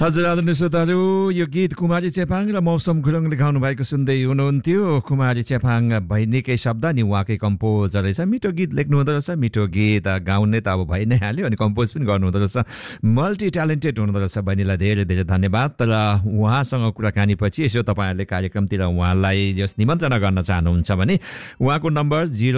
हजुर आदरणीय श्रोताहरू, यो गीत कुमारी चेपाङ र मौसम गुरुङले गाउनु भएको सुन्दै हुनुहुन्थ्यो। कुमारी चेपाङ भैनीकै शब्द अनि उहाँकै कम्पोजर रहेछ। मिठो गीत लेख्नु हुँदो रहेछ, मिठो गीत गाउने त अब भइ नै हाल्यो अनि कम्पोज पनि गर्नु हुँदो रहेछ। मल्टी ट्यालेन्टेड हुनुहुँदो रहेछ। बहिनीलाई धेरै धेरै धन्यवाद। तर उहाँसँग कुराकानी पछि यसो तपाईँहरूले कार्यक्रमतिर उहाँलाई जस निमन्त्रणा गर्न चाहनुहुन्छ भने उहाँको नम्बर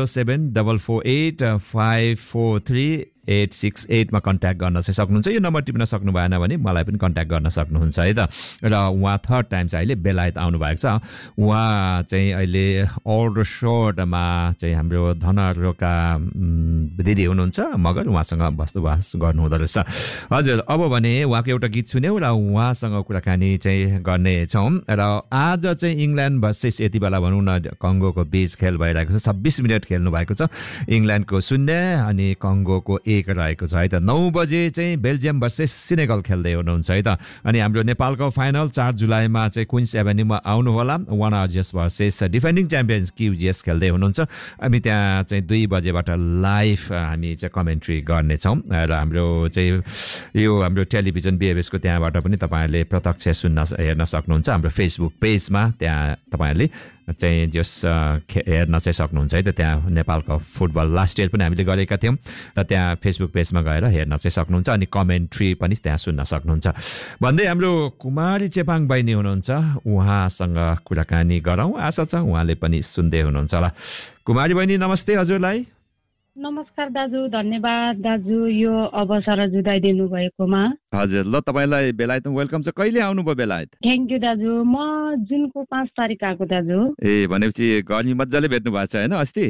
07048543868 मा कन्ट्याक्ट गर्न चाहिँ सक्नुहुन्छ। यो नम्बर टिप्न सक्नु भएन भने मलाई पनि कन्ट्याक्ट गर्न सक्नुहुन्छ है त। र उहाँ थर्ड टाइम चाहिँ अहिले बेलायत आउनु भएको छ। उहाँ चाहिँ अहिले ओल्ड शोर्टमा चाहिँ हाम्रो धनरोका दिदी हुनुहुन्छ, मगर उहाँसँग बसोबास गर्नुहुँदो रहेछ। हजुर, अब भने उहाँको एउटा गीत सुन्यौँ र उहाँसँग कुराकानी चाहिँ गर्नेछौँ। र आज चाहिँ इङ्ल्यान्ड भर्सेस यति बेला भनौँ न कङ्गोको बिच खेल भइरहेको छ। 26 मिनट खेल्नु भएको छ। इङ्ल्यान्डको 0 अनि कङ्गोको 1 रहेको छ है त। 9 बजे चाहिँ बेल्जियम भर्सेस सेनेगल खेल्दै हुनुहुन्छ है त। अनि हाम्रो नेपालको फाइनल 4 जुलाईमा चाहिँ क्विन्स एभेन्यूमा आउनु होला। वानआरजिएस भर्सेस डिफेन्डिङ च्याम्पियन्स क्युजिएस खेल्दै हुनुहुन्छ। हामी त्यहाँ चाहिँ 2 बजेबाट लाइभ हामी चाहिँ कमेन्ट्री गर्नेछौँ। र हाम्रो चाहिँ यो हाम्रो टेलिभिजन बिएबएसको त्यहाँबाट पनि तपाईँहरूले प्रत्यक्ष हेर्न सक्नुहुन्छ। हाम्रो फेसबुक पेजमा त्यहाँ तपाईँहरूले चाहिँ जस हेर्न चाहिँ सक्नुहुन्छ है त। त्यहाँ नेपालको फुटबल लास्ट इयर पनि हामीले गरेका थियौँ र त्यहाँ फेसबुक पेजमा गएर हेर्न चाहिँ सक्नुहुन्छ। अनि कमेन्ट्री पनि त्यहाँ सुन्न सक्नुहुन्छ। भन्दै हाम्रो कुमारी चेपाङ बहिनी हुनुहुन्छ, उहाँसँग कुराकानी गरौँ। आशा छ उहाँले पनि सुन्दै हुनुहुन्छ होला। कुमारी बहिनी नमस्ते हजुरलाई। नमस्कार दाजु, धन्यवाद दाजु यो अवसर जुदाइदिनु भएकोमा। हजुर, ल तपाईँलाई बेलायतमा वेलकम छ। कहिले आउनुभयो बेलायत? थ्याङ्क यू दाजु। म जुनको 5 तारिक आएको दाजु। ए, भनेपछि गर्मी मजाले भेट्नु भएको छ होइन अस्ति?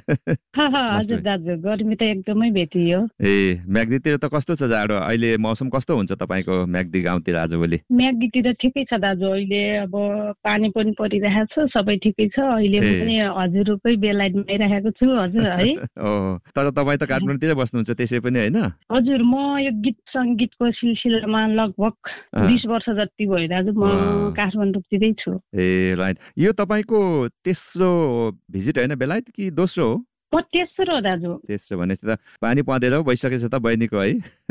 हजुर दाजु, गर्मी त एकदमै भेटियो। ए, म्याग्दीतिर त कस्तो छ जाडो? अहिले मौसम कस्तो हुन्छ तपाईँको म्याग्दी गाउँतिर आजभोलि? म्याग्दीतिर ठिकै छ दाजु। अहिले अब पानी पनि परिरहेको छ, सबै ठिकै छ। अहिले म पनि हजुरकै बेलायतमा आइरहेको छु हजुर है। तर तपाईँ त काठमाडौँतिर बस्नुहुन्छ त्यसै पनि होइन? हजुर, म यो गीत सङ्गीतको सिलसिलामा लगभग 20 वर्ष जति भयो दाजु। म काठमाडौँतिरै छु। ए राइट। यो तपाईँको तेस्रो भिजिट होइन बेलायत कि दोस्रो हो? तेस्रो हो दाजु। तेस्रो भनेपछि त पानी परेर भइसकेछ त बहिनीको है?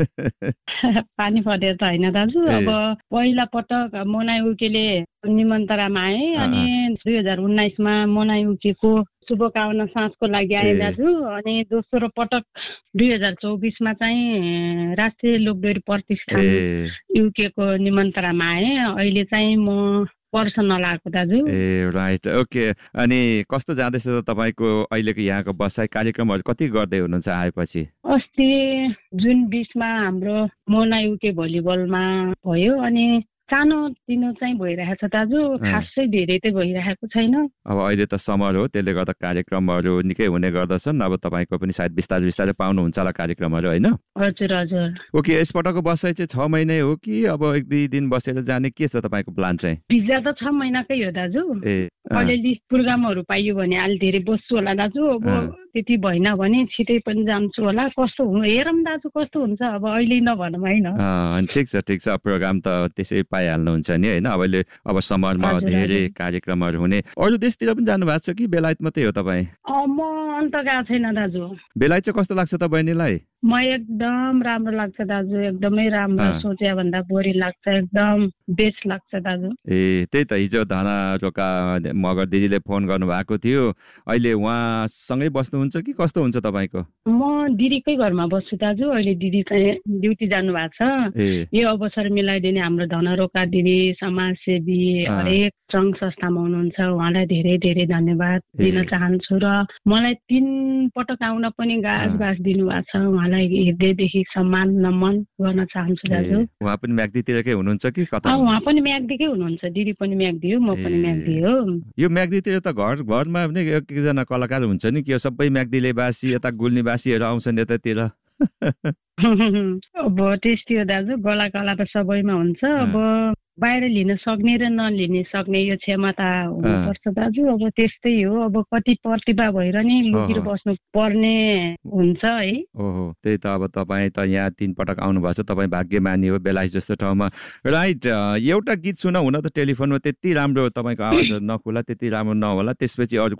पानी परेर त होइन दाजु। अब पहिला पटक मोनाइ उकेले निमन्त्रणामा आए अनि 2019मा मोनाइ उकेको शुभकामना साँझको लागि आए दाजु। अनि दोस्रो पटक 2024मा चाहिँ राष्ट्रिय लोकदोहोरी प्रतिष्ठान युकेको निमन्त्रणामा आए। अहिले चाहिँ म पर्सनल आएको दाजु। ए राइट, ओके। अनि कस्तो जाँदैछ त तपाईँको अहिलेको यहाँको बसाइ कार्यक्रमहरू कति गर्दै हुनुहुन्छ आएपछि? अस्ति जुन 20मा हाम्रो मोना युके भलिबलमा भयो अनि सानो तिनो चाहिँ भइरहेको छ दाजु। खासै धेरै त भइरहेको छैन। अब अहिले त समर हो, त्यसले गर्दा कार्यक्रमहरू निकै हुने गर्दछन्। अब तपाईँको पनि सायद बिस्तारै बिस्तारै पाउनुहुन्छ होला कार्यक्रमहरू होइन? हजुर हजुर। ओके, यसपटकको बसाइ चाहिँ 6 महिनै हो कि अब 1-2 दिन बसेर जाने, के छ तपाईँको प्लान चाहिँ? भिजा त 6 महिनाकै हो दाजु। अलिअलि प्रोग्रामहरू पाइयो भने अलि धेरै बस्छु होला दाजु। अब त्यति भएन भने छिटै पनि जान्छु होला। कस्तो हेरौँ दाजु कस्तो हुन्छ, अब अहिले नभनौँ होइन। ठिक छ ठिक छ। प्रोग्राम त त्यसै पाइहाल्नुहुन्छ नि होइन? अब समरमा धेरै कार्यक्रमहरू हुने। अरू देशतिर पनि जानु भएको छ कि बेलायत मात्रै हो तपाईँ? म अन्त गएको छैन दाजु। बेलायत चाहिँ कस्तो लाग्छ त बहिनीलाई? म एकदम राम्रो लाग्छ दाजु। एकदमै राम्रो, सोचे भन्दा बढी लाग्छ। एकदम बेस्ट लाग्छ दाजु। ए, त्यही त। हिजो धना रोका मगर दिदीले फोन गर्नु भएको थियो। अहिले उहाँसँगै बस्नुहुन्छ कि कस्तो हुन्छ तपाईँको? म दिदीकै घरमा बस्छु दाजु। अहिले दिदी चाहिँ ड्युटी जानु भएको छ। यो अवसर मिलाइदिने हाम्रो धनरोका दिदी, समाजसेवी, हरेक सङ्घ संस्थामा हुनुहुन्छ, उहाँलाई धेरै धेरै धन्यवाद दिन चाहन्छु। र मलाई 3 पटक आउन पनि गाँस दिनुभएको छ। उहाँलाई हृदयदेखि सम्मान नमन गर्न चाहन्छु दाजु। उहाँ पनि म्याग्दीतिरकै हुनुहुन्छ कि कता? उहाँ पनि म्याग्दीकै हुनुहुन्छ। दिदी पनि म्याग्दी हो, म पनि म्याग्दी हो। यो म्याग्दीतिर त घरमा पनि एकजना कलाकार हुन्छ नि कि सबै म्याग्दीले बासी, यता गुल्नी बासीहरू आउँछन् यतातिर? अब त्यस्तै हो दाजु। कला त सबैमा हुन्छ। अब बाहिर लिन सक्ने र नलिन सक्ने यो क्षमता हुनुपर्छ दाजु। अब त्यस्तै हो। अब कति प्रतिभा भएर नि लुकेर बस्नु पर्ने हुन्छ है। ओहो, त्यही त। अब तपाईँ त यहाँ 3 पटक आउनु भएको छ। तपाईँ भाग्यमानी हो बेलायत जस्तो ठाउँमा। राइट, एउटा गीत सुनौ। हुन त टेलिफोनमा त्यति राम्रो तपाईँको आवाज नखुला, त्यति राम्रो नहोला। त्यसपछि अरू